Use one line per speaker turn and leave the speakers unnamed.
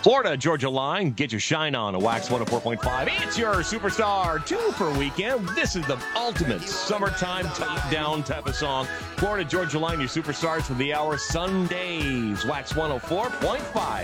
Florida, Georgia line, get your shine on a Wax 104.5. It's your Superstar 2 for weekend. This is the ultimate summertime top-down type of song. Florida, Georgia line, your Superstars for the hour, Sundays, Wax 104.5.